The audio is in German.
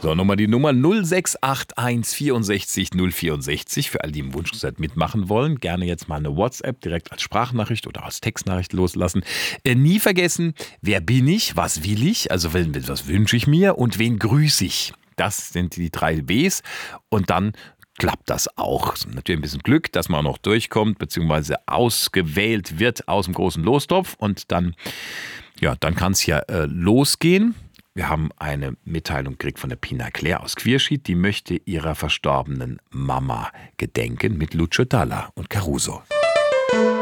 So, nochmal die Nummer 0681 64 064 für all die im Wunschkonzert mitmachen wollen. Gerne jetzt mal eine WhatsApp direkt als Sprachnachricht oder als Textnachricht loslassen. Nie vergessen, wer bin ich, was will ich, also was wünsche ich mir und wen grüße ich. Das sind die 3 Ws und dann klappt das auch. Natürlich ein bisschen Glück, dass man auch noch durchkommt, beziehungsweise ausgewählt wird aus dem großen Lostopf und dann kann es ja losgehen. Wir haben eine Mitteilung gekriegt von der Pina Claire aus Quierschied, die möchte ihrer verstorbenen Mama gedenken mit Lucio Dalla und Caruso.